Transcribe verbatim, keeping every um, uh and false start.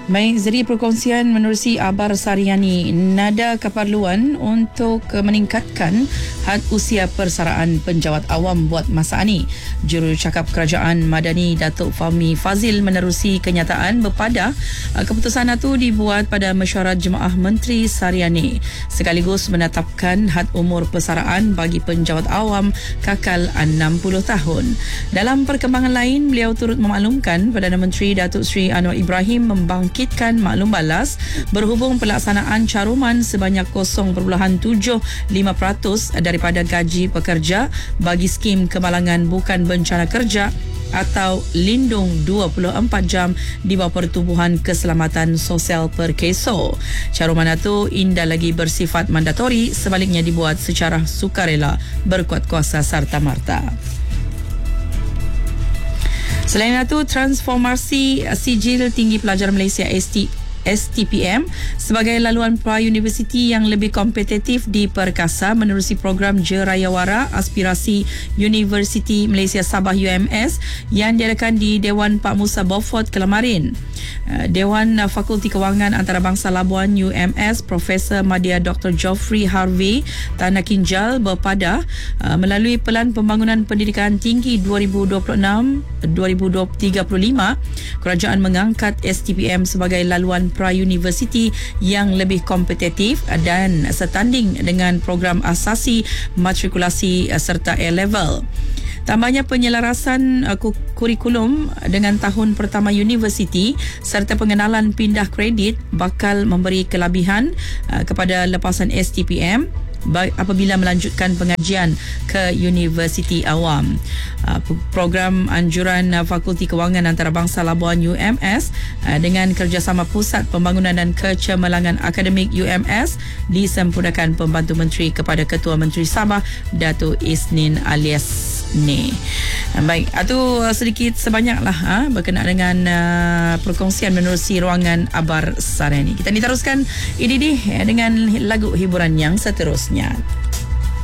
Baik, jadi perkongsian menerusi Abar Saryani, nada keperluan untuk meningkatkan had usia persaraan penjawat awam buat masa ini. Jurucakap Kerajaan Madani Datuk Fahmi Fazil menerusi kenyataan berpada keputusan itu dibuat pada mesyuarat Jemaah Menteri Saryani sekaligus menetapkan had umur persaraan bagi penjawat awam kakal enam puluh tahun. Dalam perkembangan lain, beliau turut memaklumkan Perdana Menteri Datuk Seri Anwar Ibrahim membangkitkan maklum balas berhubung pelaksanaan caruman sebanyak kosong perpuluhan tujuh lima peratus daripada gaji pekerja bagi skim kemalangan bukan bencana kerja atau lindung dua puluh empat jam di bawah Pertubuhan Keselamatan Sosial Perkeso. Caruman itu indah lagi bersifat mandatori, sebaliknya dibuat secara sukarela, berkuat kuasa serta marta. Selain itu, transformasi sijil tinggi pelajar Malaysia S T S T P M sebagai laluan pra-universiti yang lebih kompetitif diperkasa menerusi program Jerayawara Aspirasi Universiti Malaysia Sabah U M S yang diadakan di Dewan Pak Musa Beaufort Kelamarin. Dewan Fakulti Kewangan Antarabangsa Labuan U M S Profesor Madya Doktor Geoffrey Harvey Tanah Kinjal berpada melalui Pelan Pembangunan Pendidikan Tinggi dua ribu dua puluh enam hingga dua ribu tiga puluh lima, kerajaan mengangkat S T P M sebagai laluan pra-universiti yang lebih kompetitif dan setanding dengan program asasi, matrikulasi serta A-level. Tambahnya penyelarasan uh, kurikulum dengan tahun pertama universiti serta pengenalan pindah kredit bakal memberi kelebihan uh, kepada lepasan S T P M apabila melanjutkan pengajian ke Universiti Awam. Program anjuran Fakulti Kewangan Antarabangsa Labuan U M S dengan kerjasama Pusat Pembangunan dan Kecemerlangan Akademik U M S disempurnakan Pembantu Menteri kepada Ketua Menteri Sabah Datuk Isnin alias ni. Baik, itu sedikit sebanyaklah ha, berkenaan dengan uh, perkongsian menerusi ruangan Abar Saryani. Kita diteruskan ini di dengan lagu hiburan yang seterusnya.